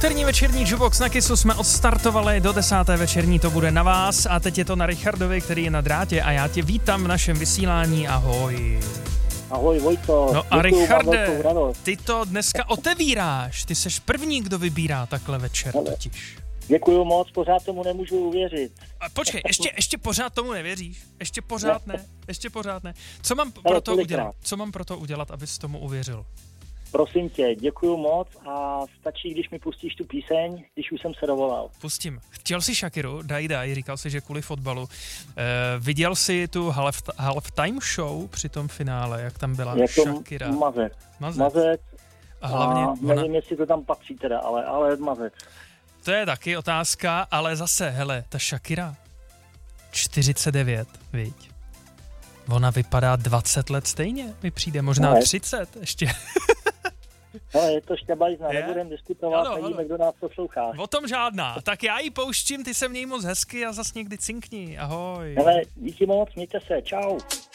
Úterní večerní Jukebox na Kissu jsme odstartovali, do 10. večerní to bude na vás a teď je to na Richardovi, který je na drátě a já tě vítám v našem vysílání, ahoj. Ahoj Vojto. No a Richarde, ty to dneska otevíráš, ty seš první, kdo vybírá takhle večer totiž. Děkuju moc, pořád tomu nemůžu uvěřit. A počkej, ještě pořád tomu nevěříš? Ještě pořád ne. Co mám pro to udělat, abys tomu uvěřil? Prosím tě, děkuju moc a stačí, když mi pustíš tu píseň, když už jsem se dovolal. Pustím. Chtěl jsi Shakiru, daj, říkal jsi, že kvůli fotbalu. Viděl jsi tu halftime show při tom finále, jak tam byla Shakira? Je to mazec. A hlavně nevím, jestli to tam patří teda, ale mazec. To je taky otázka, ale zase, hele, ta Shakira, 49, viď? Ona vypadá 20 let stejně, mi přijde, možná 30 ještě. Ale je to šťabajzna, nebudem diskutovat, nevíme, kdo nás poslouchá. O tom žádná, tak já ji pouštím, ty se měj moc hezky a zas někdy cinkni, ahoj. Hele, díky moc, mějte se, čau.